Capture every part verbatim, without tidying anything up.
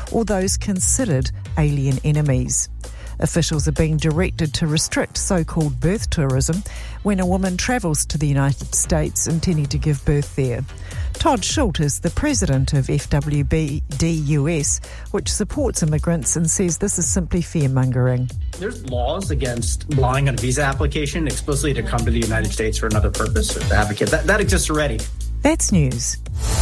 or those considered alien enemies. Officials are being directed to restrict so-called birth tourism when a woman travels to the United States intending to give birth there. Todd Schultz is the president of F W B D U S, which supports immigrants and says this is simply fear-mongering. There's laws against lying on a visa application explicitly to come to the United States for another purpose or to have a kid. That, that exists already. That's news.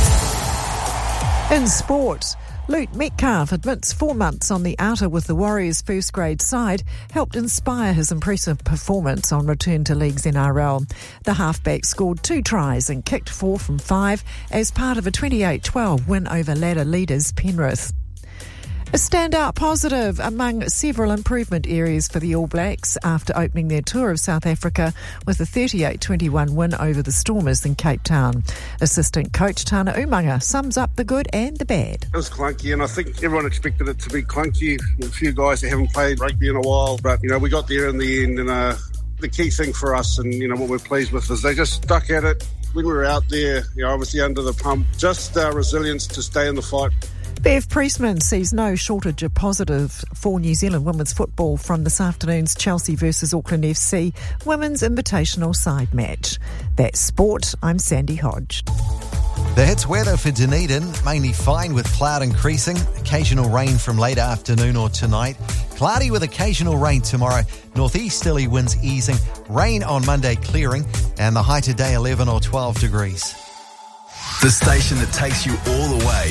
In sport, Luke Metcalf admits four months on the outer with the Warriors' first-grade side helped inspire his impressive performance on return to League's N R L. The halfback scored two tries and kicked four from five as part of a twenty-eight twelve win over ladder leaders Penrith. A standout positive among several improvement areas for the All Blacks after opening their tour of South Africa with a thirty-eight twenty-one win over the Stormers in Cape Town. Assistant coach Tana Umaga sums up the good and the bad. It was clunky, and I think everyone expected it to be clunky. A few guys that haven't played rugby in a while, but you know we got there in the end. And uh, the key thing for us, and you know what we're pleased with, is they just stuck at it when we were out there. You know, obviously under the pump, just uh, resilience to stay in the fight. Bev Priestman sees no shortage of positive for New Zealand women's football from this afternoon's Chelsea versus Auckland F C Women's Invitational side match. That's sport. I'm Sandy Hodge. The Hits weather for Dunedin, mainly fine with cloud increasing, occasional rain from late afternoon or tonight. Cloudy with occasional rain tomorrow, northeasterly winds easing, rain on Monday clearing, and the high today eleven or twelve degrees. The station that takes you all the way.